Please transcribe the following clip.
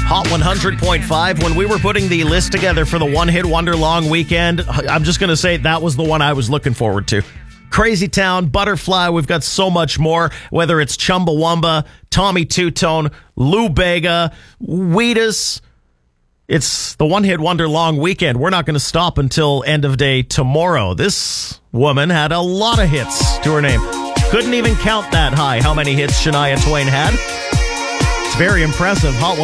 Hot 100.5. When we were putting the list together for the One Hit Wonder long weekend, I'm just going to say that was the one I was looking forward to. Crazy Town, Butterfly, we've got so much more, whether it's Chumbawamba, Tommy Two-Tone, Lou Bega, Wheatus. It's the One Hit Wonder long weekend. We're not going to stop until end of day tomorrow. This woman had a lot of hits to her name. Couldn't even count that high how many hits Shania Twain had. It's very impressive. Hot